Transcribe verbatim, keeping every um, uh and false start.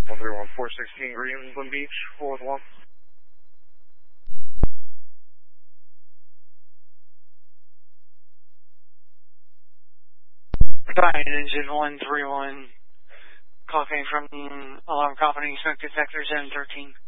one three one four sixteen Greenland Beach, four one. Fine, engine one three one, calling from alarm company, smoke detector zone thirteen.